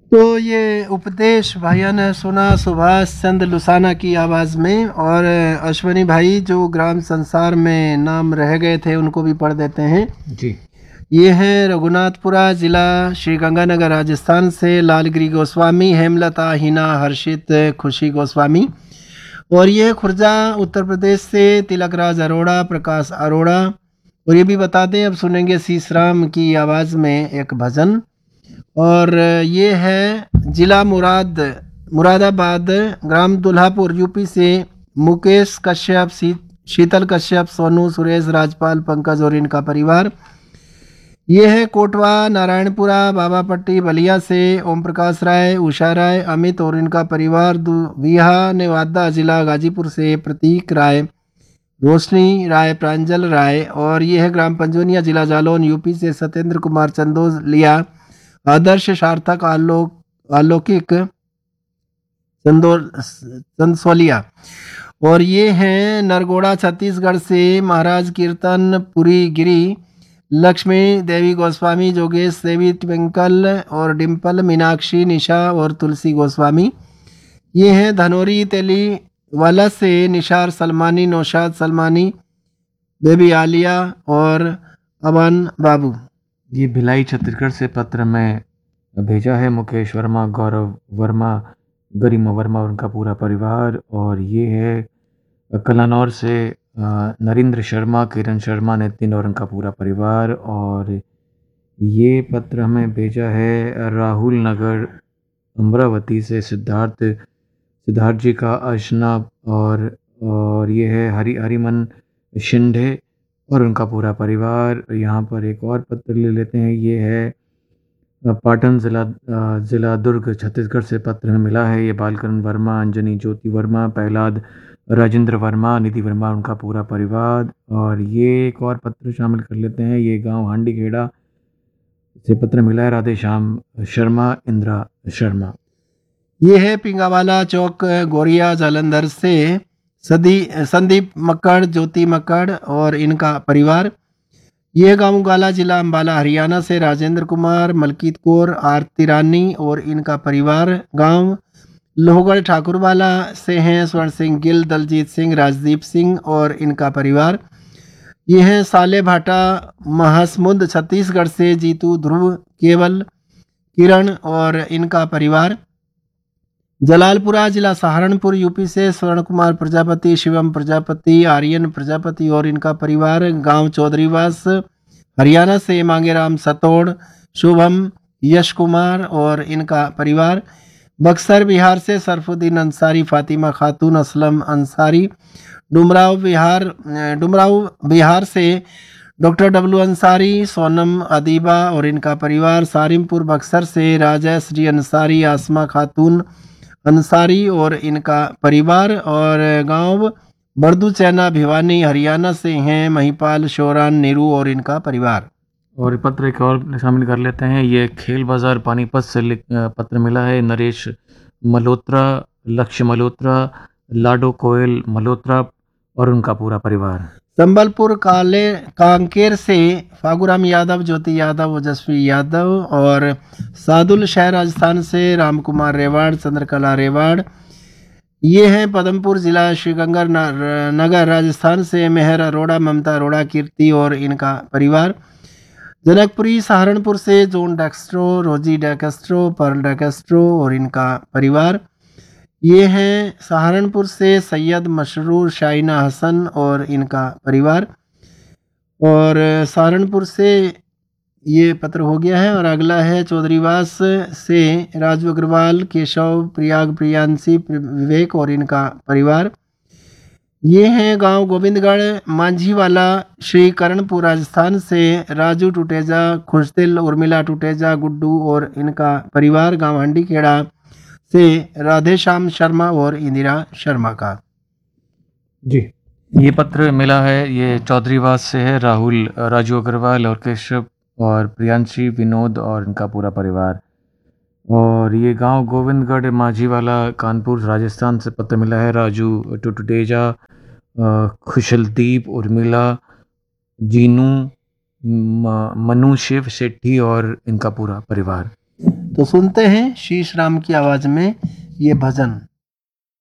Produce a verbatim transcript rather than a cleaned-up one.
तो ये उपदेश भाइयों ने सुना सुभाष चंद्र लुसाना की आवाज़ में। और अश्वनी भाई जो ग्राम संसार में नाम रह गए थे उनको भी पढ़ देते हैं जी। ये हैं रघुनाथपुरा जिला श्री गंगानगर राजस्थान से लालगिरी गोस्वामी, हेमलता, हिना, हर्षित, खुशी गोस्वामी। और ये खुर्जा उत्तर प्रदेश से तिलकराज अरोड़ा, प्रकाश अरोड़ा। और ये भी बता दें अब सुनेंगे सीसराम की आवाज़ में एक भजन। और ये है जिला मुराद मुरादाबाद, ग्राम दुल्हापुर, यूपी से मुकेश कश्यप, शी, शीतल कश्यप, सोनू, सुरेश, राजपाल, पंकज और इनका परिवार। ये है कोटवा नारायणपुरा, बाबापट्टी, बलिया से ओम प्रकाश राय, उषा राय, अमित और इनका परिवार। विहा नेवादा जिला गाजीपुर से प्रतीक राय, रोशनी राय, प्रांजल राय। और ये है ग्राम पंजोनिया जिला जालौन, यूपी से सत्येंद्र कुमार चंदोलिया, आदर्श, सार्थक, आलोक आलौकिक, चंदसोलिया। और ये हैं नरगोड़ा छत्तीसगढ़ से महाराज कीर्तन पुरी गिरी, लक्ष्मी देवी गोस्वामी, जोगेश देवी, ट्विंकल और डिम्पल, मीनाक्षी, निशा और तुलसी गोस्वामी। ये हैं धनोरी तेली वाला से निशार सलमानी, नौशाद सलमानी, बेबी आलिया और अमन बाबू। ये भिलाई छत्तीसगढ़ से पत्र में भेजा है मुकेश वर्मा, गौरव वर्मा, गरिमा वर्मा और उनका पूरा परिवार। और ये है कलानौर से नरेंद्र शर्मा, किरण शर्मा, नितिन और उनका पूरा परिवार। और ये पत्र हमें भेजा है राहुल नगर अमरावती से सिद्धार्थ सिद्धार्थ जी का अर्चना। और और ये है हरि हरिमन शिंदे और उनका पूरा परिवार। यहाँ पर एक और पत्र ले लेते हैं। ये है पाटन ज़िला ज़िला दुर्ग छत्तीसगढ़ से पत्र में मिला है। ये बालकरण वर्मा, अंजनी ज्योति वर्मा, प्रहलाद राजेंद्र वर्मा, निधि वर्मा, उनका पूरा परिवार। और ये एक और पत्र शामिल कर लेते हैं। ये गांव हांडी खेड़ा से पत्र मिला है राधे श्याम शर्मा, इंदिरा शर्मा। ये है पिंगावाला चौक गोरिया जालंधर से सदी संदीप मक्कड़, ज्योति मक्कड़ और इनका परिवार। ये गांव गाला जिला अंबाला हरियाणा से राजेंद्र कुमार, मलकीत कौर, आरती रानी और इनका परिवार। गांव लोहगढ़ ठाकुरवाला से हैं स्वर्ण सिंह गिल, दलजीत सिंह, राजदीप सिंह और इनका परिवार। ये हैं साले भाटा महासमुंद छत्तीसगढ़ से जीतू, ध्रुव, केवल, किरण और इनका परिवार। जलालपुरा जिला सहारनपुर यूपी से स्वर्ण कुमार प्रजापति, शिवम प्रजापति, आर्यन प्रजापति और इनका परिवार। गांव चौधरीवास हरियाणा से मांगेराम सतोड़, शुभम, यश कुमार और इनका परिवार। बक्सर बिहार से सरफुद्दीन अंसारी, फातिमा खातून, असलम अंसारी। डुमराव बिहार डुमराव बिहार से डॉक्टर डब्लू अंसारी, सोनम अदीबा और इनका परिवार। सारिमपुर बक्सर से राजेश जी अंसारी, आसमा खातून अंसारी और इनका परिवार। और गांव बर्दू चैना भिवानी हरियाणा से हैं महिपाल, शोरान, नीरू और इनका परिवार। और पत्र एक और शामिल कर लेते हैं। ये खेल बाजार पानीपत से पत्र मिला है नरेश मल्होत्रा, लक्ष्य मल्होत्रा, लाडो कोयल मल्होत्रा और उनका पूरा परिवार। संबलपुर काले कांकेर से फागुराम यादव, ज्योति यादव, ओजस्वी यादव। और सादुल शहर राजस्थान से रामकुमार रेवाड़, चंद्रकला रेवाड़। ये हैं पदमपुर जिला श्रीगंगर नगर राजस्थान से मेहर अरोड़ा, ममता अरोड़ा, कीर्ति और इनका परिवार। जनकपुरी सहारनपुर से जोन डेक्स्ट्रो, रोजी डेकेस्ट्रो, पर्ल डेकेस्ट्रो और इनका परिवार। ये हैं सहारनपुर से सैयद मशरूर, शाइना हसन और इनका परिवार। और सहारनपुर से ये पत्र हो गया है। और अगला है चौधरीवास से राजू अग्रवाल, केशव, प्रयाग, प्रियांशी, विवेक और इनका परिवार। ये हैं गांव गोविंदगढ़ मांझीवाला, श्री करणपुर राजस्थान से राजू टुटेजा, खुशदिल, उर्मिला टुटेजा, गुड्डू और इनका परिवार। गांव हंडी खेड़ा से राधेश्याम शर्मा और इंदिरा शर्मा का। जी, ये पत्र मिला है। ये चौधरीवास से है राहुल, राजू अग्रवाल और केशव और प्रियांशी, विनोद और इनका पूरा परिवार। और ये गांव गोविंदगढ़ माझीवाला, कानपुर राजस्थान से पत्र मिला है राजू टुटुटेजा, खुशलदीप, उर्मिला, जीनू, मनु, शिव शेट्टी और इनका पूरा परिवार। तो सुनते हैं शीश राम की आवाज में ये भजन।